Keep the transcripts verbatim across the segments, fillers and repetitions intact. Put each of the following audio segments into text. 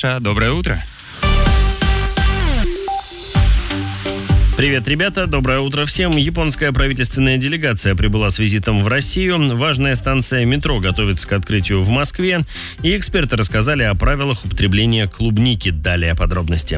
Саша, доброе утро. Привет, ребята, доброе утро всем. Японская правительственная делегация прибыла с визитом в Россию. Важная станция метро готовится к открытию в Москве. И эксперты рассказали о правилах употребления клубники. Далее подробности.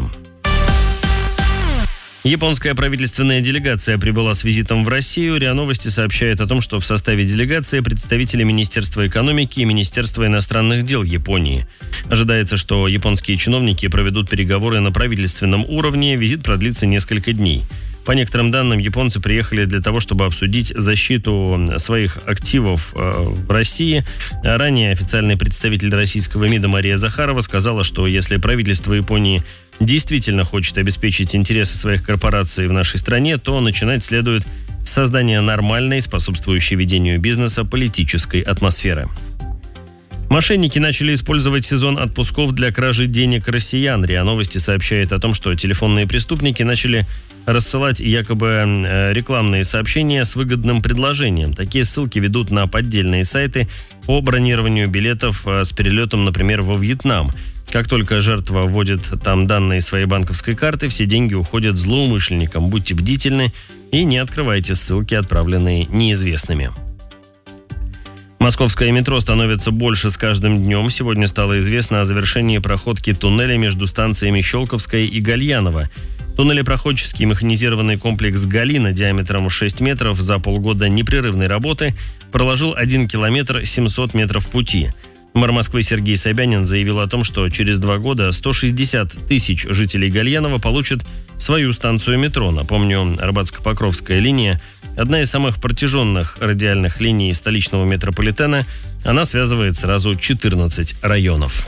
Японская правительственная делегация прибыла с визитом в Россию. РИА Новости сообщает о том, что в составе делегации представители Министерства экономики и Министерства иностранных дел Японии. Ожидается, что японские чиновники проведут переговоры на правительственном уровне. Визит продлится несколько дней. По некоторым данным, японцы приехали для того, чтобы обсудить защиту своих активов в России. Ранее официальный представитель российского МИДа Мария Захарова сказала, что если правительство Японии действительно хочет обеспечить интересы своих корпораций в нашей стране, то начинать следует с создания нормальной, способствующей ведению бизнеса, политической атмосферы. Мошенники начали использовать сезон отпусков для кражи денег россиян. РИА Новости сообщает о том, что телефонные преступники начали рассылать якобы рекламные сообщения с выгодным предложением. Такие ссылки ведут на поддельные сайты по бронированию билетов с перелетом, например, во Вьетнам. Как только жертва вводит там данные своей банковской карты, все деньги уходят злоумышленникам. Будьте бдительны и не открывайте ссылки, отправленные неизвестными. Московское метро становится больше с каждым днем. Сегодня стало известно о завершении проходки туннеля между станциями Щелковская и Гальяново. Туннелепроходческий механизированный комплекс «Галина» диаметром шесть метров за полгода непрерывной работы проложил один километр семьсот метров пути. Мэр Москвы Сергей Собянин заявил о том, что через два года сто шестьдесят тысяч жителей Гальянова получат свою станцию метро. Напомню, Арбатско-Покровская линия – одна из самых протяженных радиальных линий столичного метрополитена. Она связывает сразу четырнадцать районов.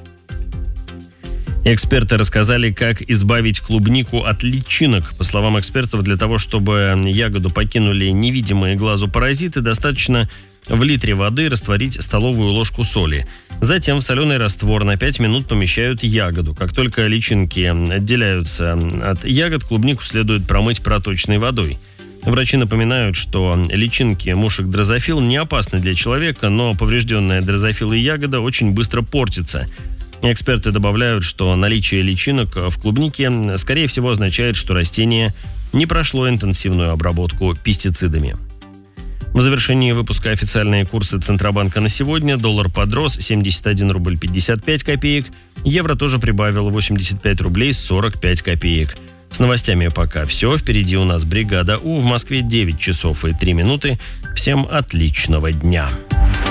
Эксперты рассказали, как избавить клубнику от личинок. По словам экспертов, для того, чтобы ягоду покинули невидимые глазу паразиты, достаточно в литре воды растворить столовую ложку соли. Затем в соленый раствор на пять минут помещают ягоду. Как только личинки отделяются от ягод, клубнику следует промыть проточной водой. Врачи напоминают, что личинки мушек дрозофил не опасны для человека, но поврежденная дрозофилой ягода очень быстро портится. Эксперты добавляют, что наличие личинок в клубнике, скорее всего, означает, что растение не прошло интенсивную обработку пестицидами. В завершении выпуска официальные курсы Центробанка на сегодня. Доллар подрос семьдесят один рубль пятьдесят пять копеек. Евро тоже прибавил восемьдесят пять рублей сорок пять копеек. С новостями пока все. Впереди у нас бригада У. В Москве девять часов и три минуты. Всем отличного дня.